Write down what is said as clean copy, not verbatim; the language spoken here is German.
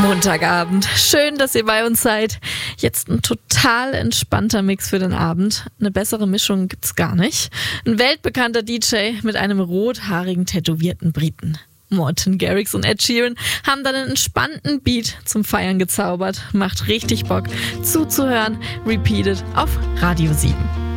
Montagabend. Schön, dass ihr bei uns seid. Jetzt ein total entspannter Mix für den Abend. Eine bessere Mischung gibt's gar nicht. Ein weltbekannter DJ mit einem rothaarigen, tätowierten Briten. Martin Garrix und Ed Sheeran haben dann einen entspannten Beat zum Feiern gezaubert. Macht richtig Bock zuzuhören. Repeated auf Radio 7.